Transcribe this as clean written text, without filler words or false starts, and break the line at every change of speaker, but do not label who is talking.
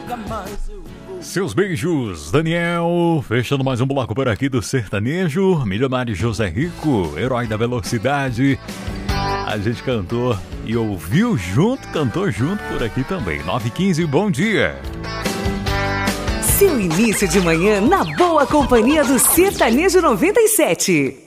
Seus beijos, Daniel. Fechando mais um bloco por aqui do sertanejo. Milionário José Rico, herói da velocidade. A gente cantou e ouviu junto, cantou junto por aqui também. 9h15, bom dia.
Seu início de manhã na boa companhia do Sertanejo 97.